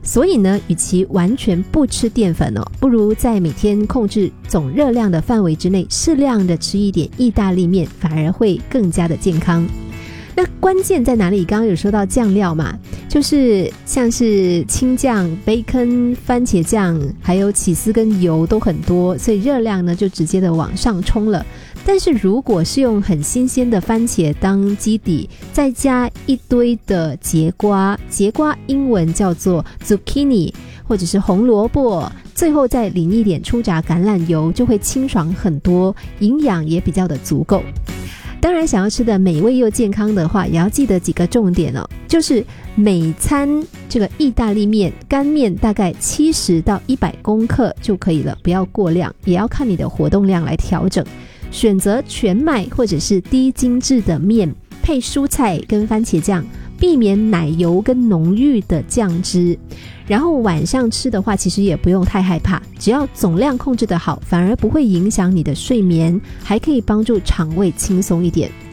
所以呢，与其完全不吃淀粉不如在每天控制总热量的范围之内，适量的吃一点意大利面，反而会更加的健康。那关键在哪里？刚刚有说到酱料嘛，就是像是青酱、bacon、番茄酱，还有起司跟油都很多，所以热量呢就直接的往上冲了。但是如果是用很新鲜的番茄当基底，再加一堆的节瓜，节瓜英文叫做 zucchini 或者是红萝卜，最后再淋一点初榨橄榄油，就会清爽很多，营养也比较的足够。当然想要吃的美味又健康的话，也要记得几个重点就是每餐这个意大利面干面大概70到100公克就可以了，不要过量，也要看你的活动量来调整。选择全麦或者是低精致的面，配蔬菜跟番茄酱，避免奶油跟浓郁的酱汁。然后晚上吃的话，其实也不用太害怕，只要总量控制得好，反而不会影响你的睡眠，还可以帮助肠胃轻松一点。